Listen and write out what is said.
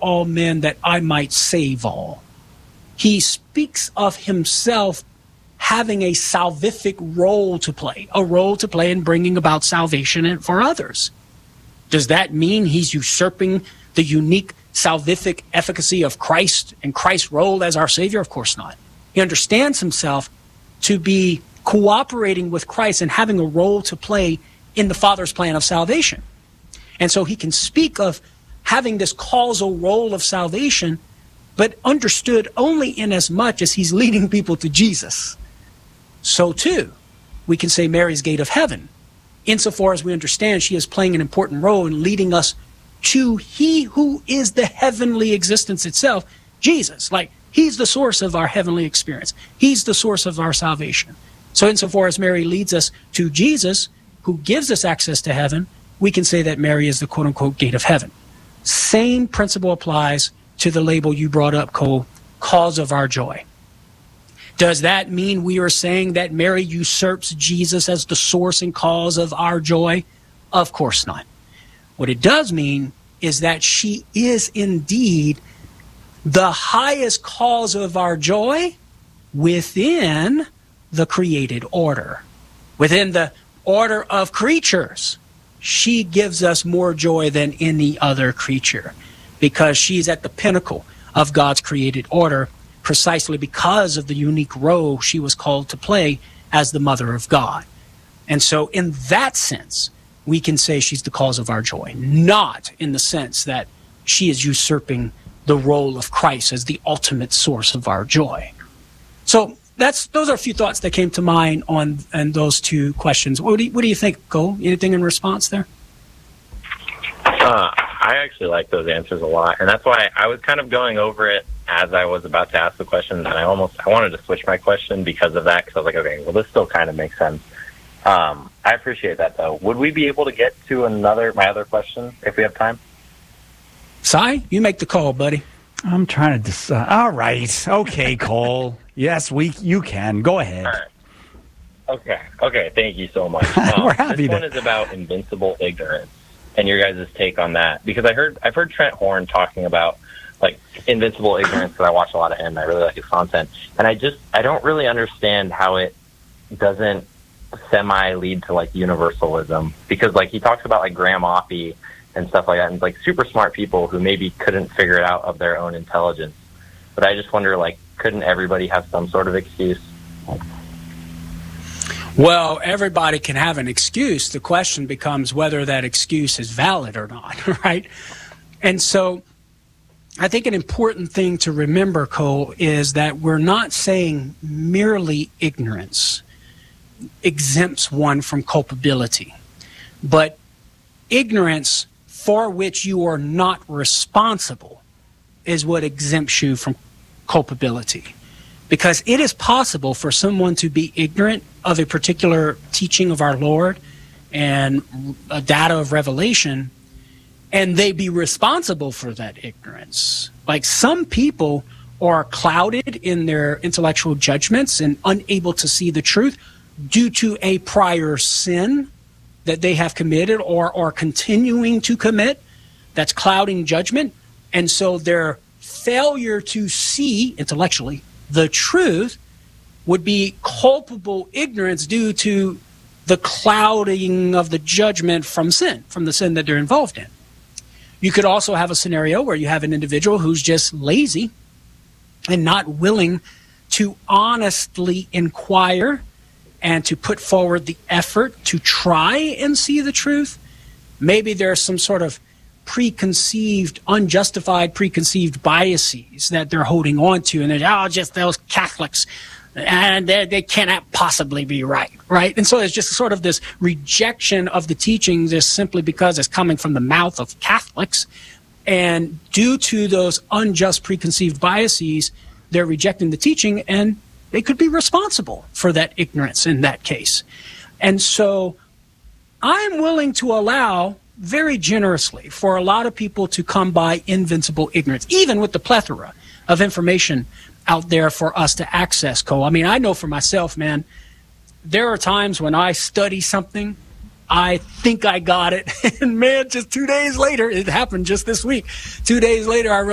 all men that I might save all. He speaks of himself having a salvific role to play, a role to play in bringing about salvation for others. Does that mean he's usurping the unique salvific efficacy of Christ and Christ's role as our Savior? Of course not. He understands himself to be cooperating with Christ and having a role to play in the Father's plan of salvation. And so he can speak of having this causal role of salvation, but understood only in as much as he's leading people to Jesus. So too, we can say Mary's gate of heaven, insofar as we understand she is playing an important role in leading us to he who is the heavenly existence itself, Jesus. Like, he's the source of our heavenly experience. He's the source of our salvation. So insofar as Mary leads us to Jesus, who gives us access to heaven, we can say that Mary is the quote-unquote gate of heaven. Same principle applies to the label you brought up, Cole, cause of our joy. Does that mean we are saying that Mary usurps Jesus as the source and cause of our joy? Of course not. What it does mean is that she is indeed the highest cause of our joy within the created order. Within the order of creatures, she gives us more joy than any other creature because she's at the pinnacle of God's created order, precisely because of the unique role she was called to play as the mother of God. And so in that sense, we can say she's the cause of our joy, not in the sense that she is usurping the role of Christ as the ultimate source of our joy. So those are a few thoughts that came to mind on those two questions. What do you think, Cole? Anything in response there? I actually like those answers a lot, and that's why I was kind of going over it as I was about to ask the question, and I wanted to switch my question because of that, because I was like, okay, well, this still kind of makes sense. I appreciate that, though. Would we be able to get to my other question if we have time? Si, you make the call, buddy. I'm trying to decide. All right. Okay, Cole. Yes, you can. Go ahead. All right. Okay. Thank you so much. We're happy. This one is about invincible ignorance and your guys' take on that, because I've heard Trent Horn talking about like invincible ignorance, because I watch a lot of him and I really like his content, and I don't really understand how it doesn't semi lead to like universalism, because like he talks about like Graham Oppie and stuff like that, and like super smart people who maybe couldn't figure it out of their own intelligence. But I just wonder, like, couldn't everybody have some sort of excuse? Well, everybody can have an excuse. The question becomes whether that excuse is valid or not, right? And so I think an important thing to remember, Cole, is that we're not saying merely ignorance exempts one from culpability, but ignorance for which you are not responsible is what exempts you from culpability. Because it is possible for someone to be ignorant of a particular teaching of our Lord and a data of revelation, and they be responsible for that ignorance. Like, some people are clouded in their intellectual judgments and unable to see the truth due to a prior sin that they have committed or are continuing to commit that's clouding judgment. And so their failure to see intellectually the truth would be culpable ignorance due to the clouding of the judgment from sin, from the sin that they're involved in. You could also have a scenario where you have an individual who's just lazy and not willing to honestly inquire and to put forward the effort to try and see the truth. Maybe there's some sort of unjustified preconceived biases that they're holding on to, and they're, just those Catholics, and they cannot possibly be right? And so there's just sort of this rejection of the teachings just simply because it's coming from the mouth of Catholics, and due to those unjust preconceived biases, they're rejecting the teaching, and they could be responsible for that ignorance in that case. And so I'm willing to allow very generously for a lot of people to come by invincible ignorance, even with the plethora of information out there for us to access, Cole. I mean, I know for myself, man, there are times when I study something, I think I got it, and man, just 2 days later, it happened just this week, 2 days later, I